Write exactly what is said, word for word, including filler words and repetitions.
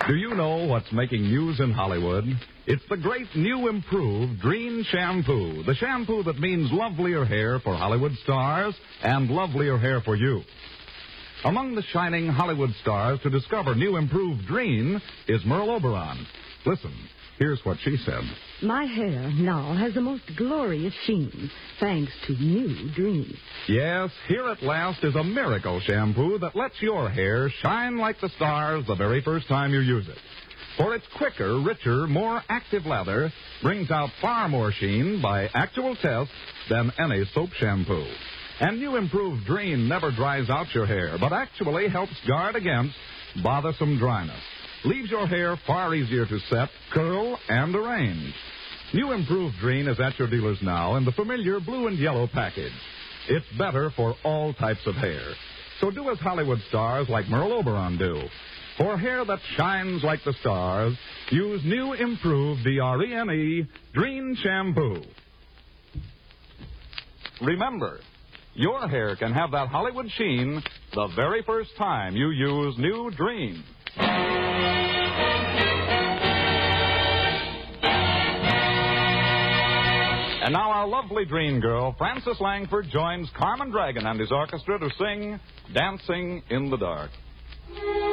Do you know what's making news in Hollywood? It's the great new improved Drene shampoo. The shampoo that means lovelier hair for Hollywood stars and lovelier hair for you. Among the shining Hollywood stars to discover new improved Drene is Merle Oberon. Listen, here's what she said. My hair now has the most glorious sheen, thanks to new Drene. Yes, here at last is a miracle shampoo that lets your hair shine like the stars the very first time you use it. For its quicker, richer, more active lather brings out far more sheen by actual tests than any soap shampoo. And new improved Drene never dries out your hair, but actually helps guard against bothersome dryness. Leaves your hair far easier to set, curl, and arrange. New improved Drene is at your dealers now in the familiar blue and yellow package. It's better for all types of hair. So do as Hollywood stars like Merle Oberon do. For hair that shines like the stars, use new improved D R E N E Drene shampoo. Remember, your hair can have that Hollywood sheen the very first time you use new Drene. And now our lovely Drene girl, Frances Langford, joins Carmen Dragon and his orchestra to sing Dancing in the Dark.